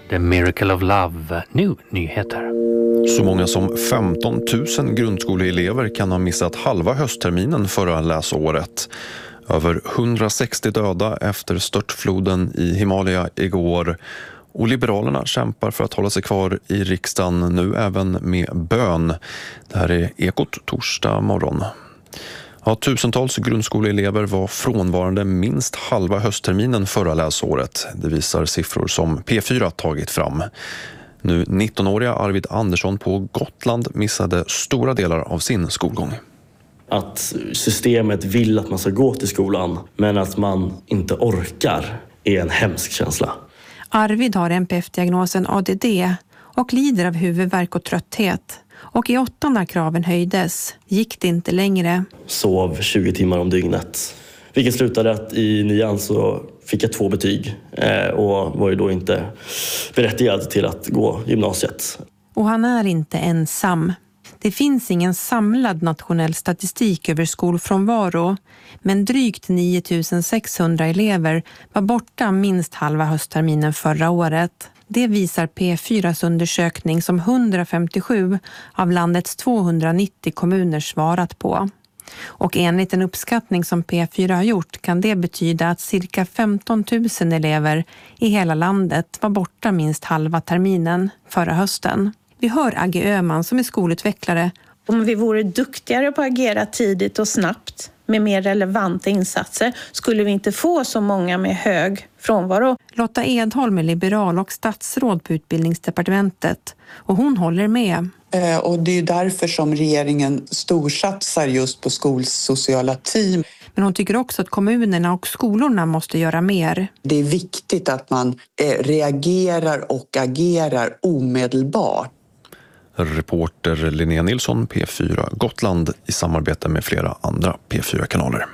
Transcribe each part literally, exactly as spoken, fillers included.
The Miracle of Love, nu nyheter. Så många som femton tusen grundskoleelever kan ha missat halva höstterminen förra läsåret. Över hundrasextio döda efter störtfloden i Himalaya igår. Och Liberalerna kämpar för att hålla sig kvar i riksdagen nu även med bön. Det här är Ekot torsdag morgon. Ja, tusentals grundskoleelever var frånvarande minst halva höstterminen förra läsåret. Det visar siffror som P fyra tagit fram. Nu nittonåriga Arvid Andersson på Gotland missade stora delar av sin skolgång. Att systemet vill att man ska gå till skolan men att man inte orkar är en hemsk känsla. Arvid har N P F-diagnosen A D D och lider av huvudvärk och trötthet. Och i åttan när kraven höjdes gick det inte längre. Sov tjugo timmar om dygnet. Vilket slutade att i nian så fick jag två betyg och var ju då inte berättigad till att gå gymnasiet. Och han är inte ensam. Det finns ingen samlad nationell statistik över skolfrånvaro, men drygt nio tusen sexhundra elever var borta minst halva höstterminen förra året. Det visar P fyras undersökning som hundrafemtiosju av landets tvåhundranittio kommuner svarat på. Och enligt en uppskattning som P fyra har gjort kan det betyda att cirka femton tusen elever i hela landet var borta minst halva terminen förra hösten. Vi hör Agge Öhman som är skolutvecklare. Om vi vore duktigare på att agera tidigt och snabbt med mer relevanta insatser skulle vi inte få så många med hög frånvaro. Lotta Edholm är liberal och statsråd på utbildningsdepartementet och hon håller med. Eh, och det är därför som regeringen storsatsar just på skolsociala team. Men hon tycker också att kommunerna och skolorna måste göra mer. Det är viktigt att man eh, reagerar och agerar omedelbart. Reporter Linnea Nilsson, P fyra Gotland, i samarbete med flera andra P fyra-kanaler.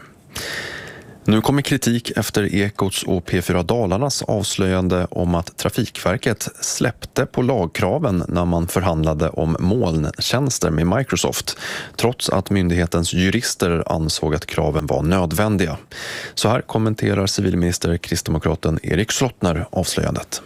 Nu kommer kritik efter Ekots och P fyra Dalarnas avslöjande om att Trafikverket släppte på lagkraven när man förhandlade om molntjänster med Microsoft, trots att myndighetens jurister ansåg att kraven var nödvändiga. Så här kommenterar civilminister kristdemokraten Erik Slottner avslöjandet.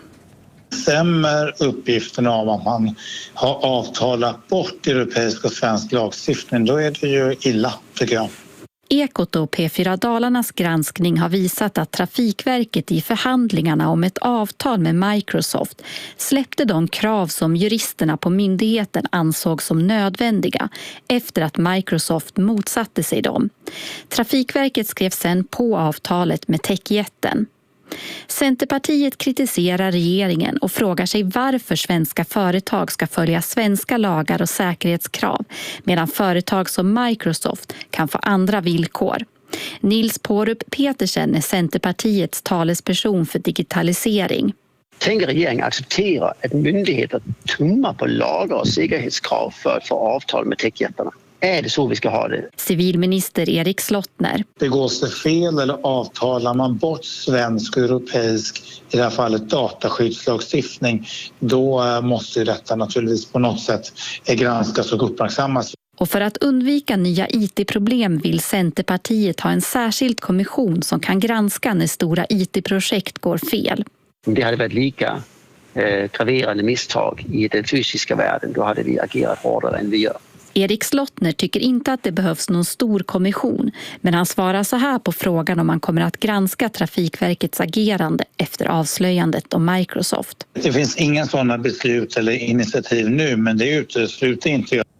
Stämmer uppgifterna om att man har avtalat bort europeisk och svensk lagstiftning, då är det ju illa, tycker jag. Ekot och P fyra Dalarnas granskning har visat att Trafikverket i förhandlingarna om ett avtal med Microsoft släppte de krav som juristerna på myndigheten ansåg som nödvändiga efter att Microsoft motsatte sig dem. Trafikverket skrev sedan på avtalet med techjätten. Centerpartiet kritiserar regeringen och frågar sig varför svenska företag ska följa svenska lagar och säkerhetskrav medan företag som Microsoft kan få andra villkor. Nils Pårup Petersen är Centerpartiets talesperson för digitalisering. Tänker regeringen acceptera att myndigheter tummar på lagar och säkerhetskrav för att få avtal med techjättarna? Är det så vi ska ha det? Civilminister Erik Slottner. Begås det fel eller avtalar man bort svensk och europeisk, i det här fallet dataskyddslagstiftning, då måste detta naturligtvis på något sätt granskas och uppmärksammas. Och för att undvika nya I T-problem vill Centerpartiet ha en särskild kommission som kan granska när stora I T-projekt går fel. Om det hade varit lika eh, graverande misstag i den fysiska världen, då hade vi agerat hårdare än vi gör. Erik Slottner tycker inte att det behövs någon stor kommission, men han svarar så här på frågan om man kommer att granska Trafikverkets agerande efter avslöjandet om Microsoft. Det finns inga sådana beslut eller initiativ nu, men det utesluter inte jag.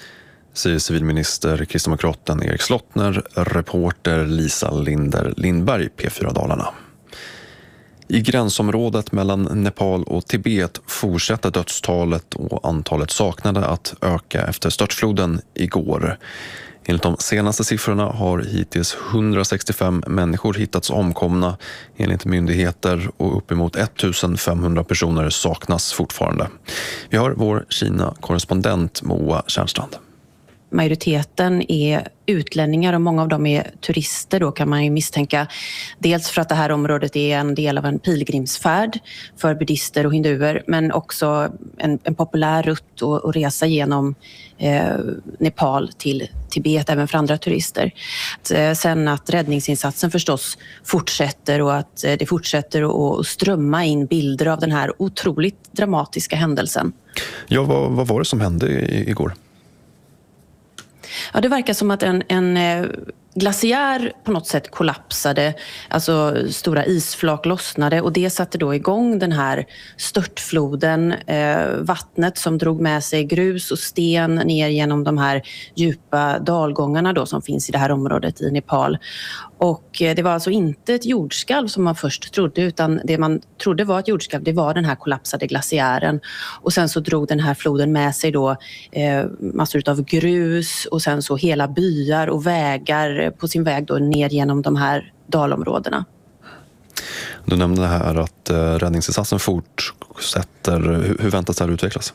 Säger civilminister kristdemokraten Erik Slottner, reporter Lisa Linder Lindberg, P fyra Dalarna. I gränsområdet mellan Nepal och Tibet fortsätter dödstalet och antalet saknade att öka efter störtfloden igår. Enligt de senaste siffrorna har hittills hundrasextiofem människor hittats omkomna enligt myndigheter och uppemot femtonhundra personer saknas fortfarande. Vi har vår Kina-korrespondent Moa Tjärnstrand. majoriteten är utlänningar och många av dem är turister, då kan man ju misstänka. Dels för att det här området är en del av en pilgrimsfärd för buddister och hinduer, men också en, en populär rutt att, att resa genom eh, Nepal till Tibet, även för andra turister. Att, eh, sen att räddningsinsatsen förstås fortsätter och att eh, det fortsätter att, att strömma in bilder av den här otroligt dramatiska händelsen. Ja, vad, vad var det som hände i, igår? Ja, det verkar som att en, en glaciär på något sätt kollapsade, alltså stora isflak lossnade och det satte då igång den här störtfloden, eh, vattnet som drog med sig grus och sten ner genom de här djupa dalgångarna då som finns i det här området i Nepal. Och eh, det var alltså inte ett jordskalv som man först trodde, utan det man trodde var ett jordskalv, det var den här kollapsade glaciären. Och sen så drog den här floden med sig då eh, massor av grus och sen så hela byar och vägar på sin väg då ner genom de här dalområdena. Du nämnde här att eh, räddningsinsatsen fortsätter. Hur, hur väntas det här utvecklas?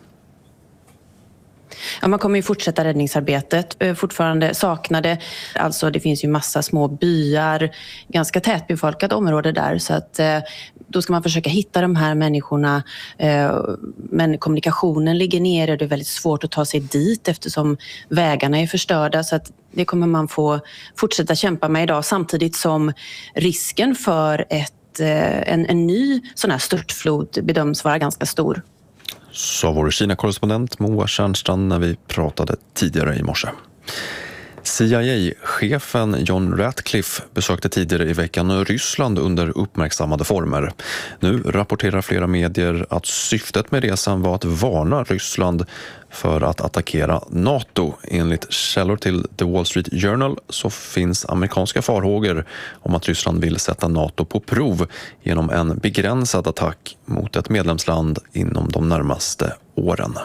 Ja, man kommer ju fortsätta räddningsarbetet. Fortfarande saknade, alltså det finns ju massa små byar, ganska tätbefolkat område där, så att då ska man försöka hitta de här människorna, men kommunikationen ligger nere och det är väldigt svårt att ta sig dit eftersom vägarna är förstörda, så att det kommer man få fortsätta kämpa med idag, samtidigt som risken för ett, en, en ny sån här störtflod bedöms vara ganska stor. Sa vår Kina-korrespondent Moa Tjärnstrand när vi pratade tidigare i morse. C I A-chefen John Ratcliffe besökte tidigare i veckan Ryssland under uppmärksammade former. Nu rapporterar flera medier att syftet med resan var att varna Ryssland för att attackera NATO. Enligt källor till The Wall Street Journal så finns amerikanska farhågor om att Ryssland vill sätta NATO på prov genom en begränsad attack mot ett medlemsland inom de närmaste åren.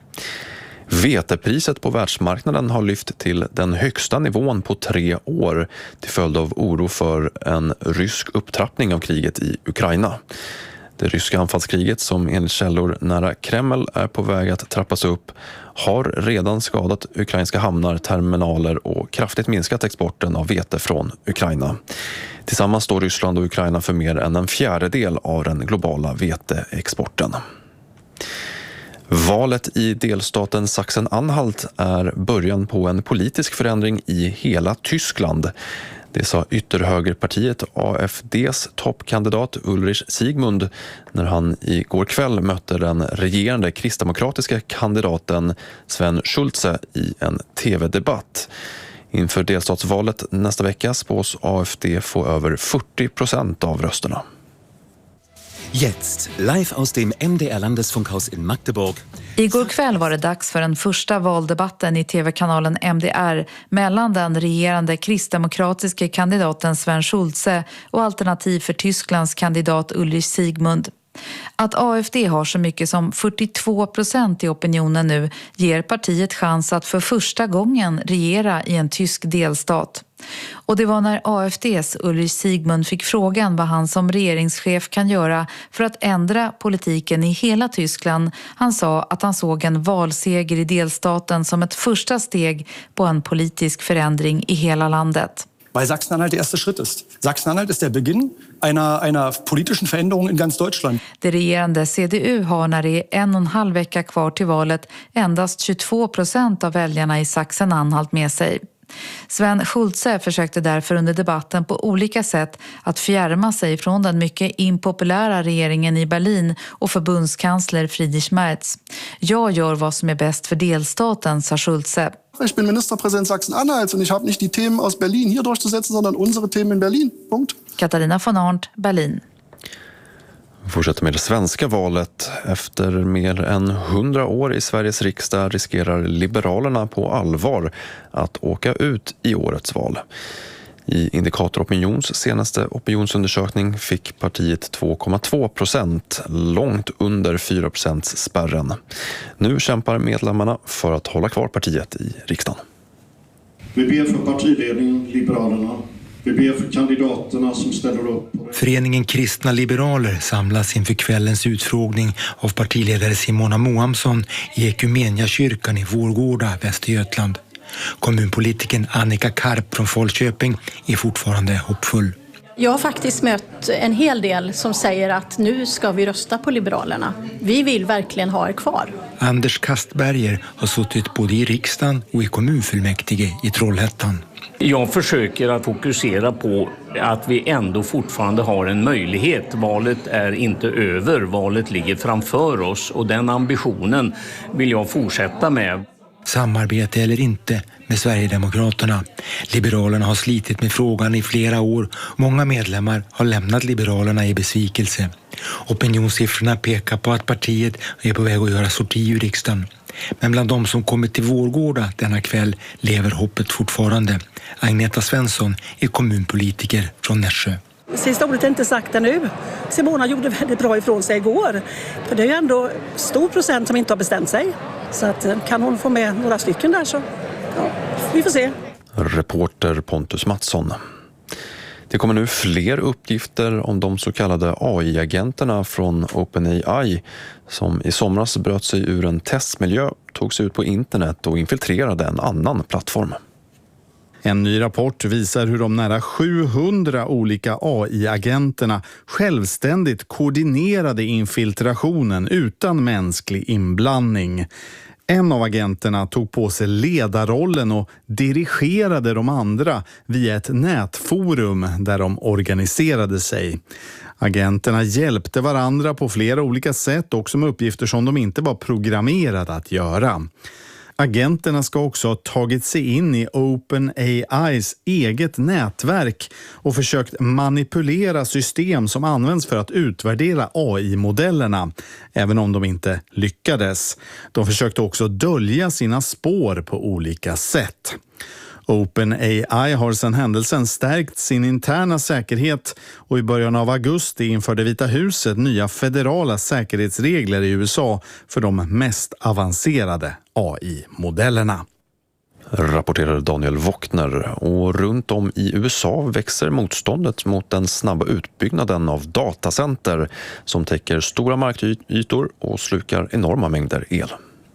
Vetepriset på världsmarknaden har lyft till den högsta nivån på tre år till följd av oro för en rysk upptrappning av kriget i Ukraina. Det ryska anfallskriget, som enligt källor nära Kreml är på väg att trappas upp, har redan skadat ukrainska hamnar, terminaler och kraftigt minskat exporten av vete från Ukraina. Tillsammans står Ryssland och Ukraina för mer än en fjärdedel av den globala veteexporten. Valet i delstaten Sachsen-Anhalt är början på en politisk förändring i hela Tyskland. Det sa ytterhögerpartiet A F D:s toppkandidat Ulrich Siegmund när han igår kväll mötte den regerande kristdemokratiska kandidaten Sven Schulze i en tv-debatt. Inför delstatsvalet nästa vecka spås A F D få över fyrtio procent av rösterna. Jetzt, live aus dem M D R-Landesfunkhaus in Magdeburg. Igår kväll var det dags för den första valdebatten i tv-kanalen M D R mellan den regerande kristdemokratiska kandidaten Sven Schulze och Alternativ för Tysklands kandidat Ulrich Siegmund. Att A F D har så mycket som fyrtiotvå procent i opinionen nu ger partiet chans att för första gången regera i en tysk delstat. Och det var när A F D:s Ulrich Siegmund fick frågan vad han som regeringschef kan göra för att ändra politiken i hela Tyskland. Han sa att han såg en valseger i delstaten som ett första steg på en politisk förändring i hela landet. Weil Sachsen-Anhalt der erste Schritt ist. Sachsen-Anhalt ist der Beginn einer, einer politischen Veränderung in ganz Deutschland. Det regerande C D U har när det är en och en halv vecka kvar till valet endast tjugotvå procent av väljarna i Sachsen-Anhalt med sig. Sven Schulze försökte därför under debatten på olika sätt att fjärma sig från den mycket impopulära regeringen i Berlin och förbundskansler Friedrich Merz. Jag gör vad som är bäst för delstaten, sa Schulze. Ich bin Ministerpräsident Sachsen-Anhalt und ich habe nicht die Themen aus Berlin hier durchzusetzen, sondern unsere Themen in Berlin. Punkt. Katarina von Arndt, Berlin. Vi fortsätter med det svenska valet. Efter mer än hundra år i Sveriges riksdag riskerar Liberalerna på allvar att åka ut i årets val. I Indikator Opinions senaste opinionsundersökning fick partiet två komma två procent, långt under fyra procent spärren. Nu kämpar medlemmarna för att hålla kvar partiet i riksdagen. Vi ber för partiledningen Liberalerna. Vi ber för kandidaterna som ställer upp. Föreningen Kristna Liberaler samlas inför kvällens utfrågning av partiledare Simona Mohamsson i Ekumeniakyrkan i Vårgårda, Västergötland. Kommunpolitiken Annika Karp från Falköping är fortfarande hoppfull. Jag har faktiskt mött en hel del som säger att nu ska vi rösta på Liberalerna. Vi vill verkligen ha er kvar. Anders Kastberger har suttit både i riksdagen och i kommunfullmäktige i Trollhättan. Jag försöker att fokusera på att vi ändå fortfarande har en möjlighet. Valet är inte över, valet ligger framför oss och den ambitionen vill jag fortsätta med. Samarbete eller inte med Sverigedemokraterna. Liberalerna har slitit med frågan i flera år. Många medlemmar har lämnat Liberalerna i besvikelse. Opinionssiffrorna pekar på att partiet är på väg att göra sorti ur riksdagen. Men bland de som kommit till Vårgårda denna kväll lever hoppet fortfarande. Agneta Svensson är kommunpolitiker från Nässjö. Sista ordet är inte sagt ännu. Simona gjorde väldigt bra ifrån sig igår. För det är ju ändå stor procent som inte har bestämt sig. Så att, kan hon få med några stycken där så ja, vi får se. Reporter Pontus Mattsson. Det kommer nu fler uppgifter om de så kallade A I-agenterna från OpenAI som i somras bröt sig ur en testmiljö, tog sig ut på internet och infiltrerade en annan plattform. En ny rapport visar hur de nära sjuhundra olika A I-agenterna självständigt koordinerade infiltrationen utan mänsklig inblandning. En av agenterna tog på sig ledarrollen och dirigerade de andra via ett nätforum där de organiserade sig. Agenterna hjälpte varandra på flera olika sätt, också med uppgifter som de inte var programmerade att göra. Agenterna ska också ha tagit sig in i OpenAIs eget nätverk och försökt manipulera system som används för att utvärdera A I-modellerna, även om de inte lyckades. De försökte också dölja sina spår på olika sätt. OpenAI har sedan händelsen stärkt sin interna säkerhet och i början av augusti införde Vita huset nya federala säkerhetsregler i U S A för de mest avancerade A I-modellerna. Rapporterar Daniel Wockner. Och runt om i U S A växer motståndet mot den snabba utbyggnaden av datacenter som täcker stora markytor och slukar enorma mängder el.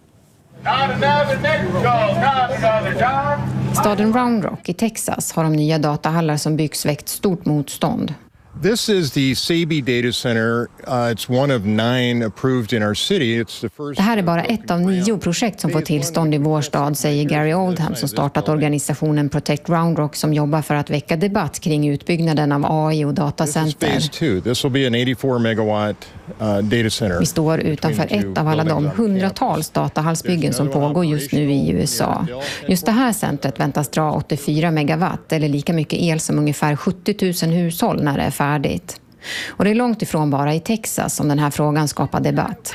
Staden Round Rock i Texas har de nya datahallar som byggs väckt stort motstånd. This is the Sabi Data Center. Uh, it's one of nine approved in our city. It's the first. Det här är bara ett av nio projekt som får tillstånd i vår stad, säger Gary Oldham som startat organisationen Protect Round Rock som jobbar för att väcka debatt kring utbyggnaden av A I och datacenter. This is phase two. This will be an eighty-four megawatt uh, data center. Vi står utanför ett av alla de hundratals datahallsbyggen som pågår just nu i U S A. Just det här centret väntas dra åttiofyra megawatt eller lika mycket el som ungefär sjuttio tusen hushåll när det är färdigt. Och det är långt ifrån bara i Texas som den här frågan skapar debatt.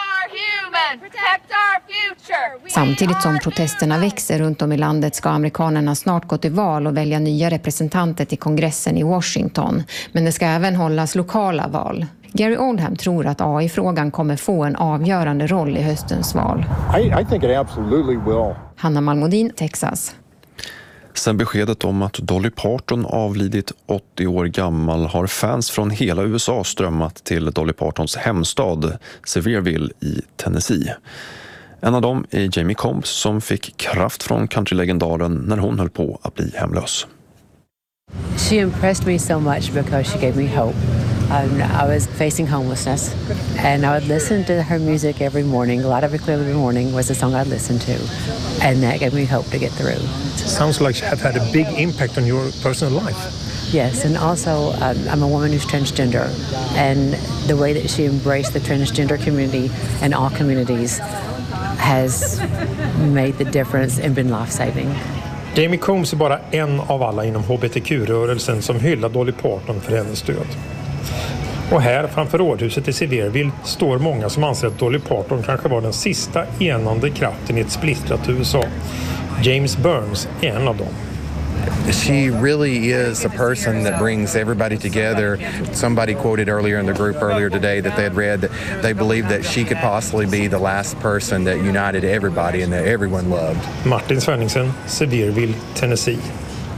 Samtidigt som protesterna växer runt om i landet ska amerikanerna snart gå till val och välja nya representanter till kongressen i Washington. Men det ska även hållas lokala val. Gary Oldham tror att A I-frågan kommer få en avgörande roll i höstens val. I, I think it absolutely will. Hanna Malmodin, Texas. Sen beskedet om att Dolly Parton avlidit åttio år gammal har fans från hela U S A strömmat till Dolly Partons hemstad Sevierville i Tennessee. En av dem är Jamie Combs som fick kraft från countrylegendaren när hon höll på att bli hemlös. She impressed me so much because she gave me hope. Um, I was facing homelessness and I would listen to her music every morning. A lot of it every morning was a song I'd listen to and that gave me hope to get through. It sounds like she had had a big impact on your personal life. Yes, and also um, I'm a woman who's transgender and the way that she embraced the transgender community and all communities has made the difference and been life-saving. Jamie Combs är bara en av alla inom H B T Q-rörelsen som hyllar Dolly Parton för hennes stöd. Och här framför rådhuset i Sevierville står många som anser att Dolly Parton kanske var den sista enande kraften i ett splittrat U S A. James Burns är en av dem. She really is a person that brings everybody together. Somebody quoted earlier in the group earlier today that they had read that they believed that she could possibly be the last person that united everybody and that everyone loved. Martin Svenningsen, Sevierville, Tennessee.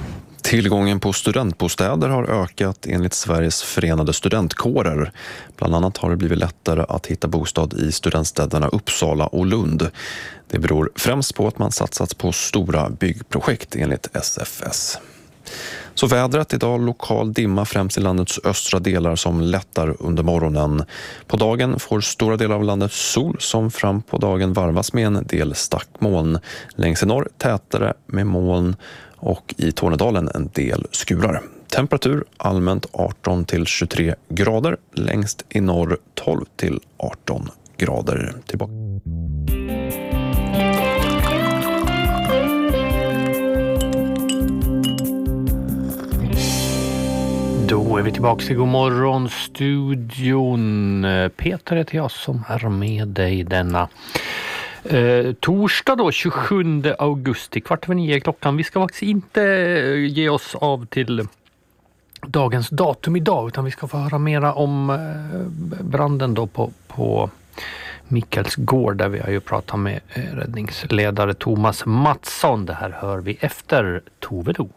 Tillgången på studentbostäder har ökat enligt Sveriges förenade studentkårer. Bland annat har det blivit lättare att hitta bostad i studentstäderna Uppsala och Lund. Det beror främst på att man satsat på stora byggprojekt enligt S F S. Så vädret idag, lokal dimma främst i landets östra delar som lättar under morgonen. På dagen får stora delar av landet sol som fram på dagen varvas med en del stackmoln. Längs i norr tätare med moln och i Tornedalen en del skurar. Temperatur allmänt arton till tjugotre grader, längst i norr tolv till arton grader. Tillbaka. Då är vi tillbaka i Godmorgon-studion. Peter heter jag som är med dig denna eh, torsdag då, tjugosjunde augusti, kvart över nio klockan. Vi ska faktiskt inte ge oss av till dagens datum idag, utan vi ska få höra mera om eh, branden då på, på Mikkels gård, där vi har ju pratat med eh, räddningsledare Thomas Mattsson. Det här hör vi efter Tove Lo.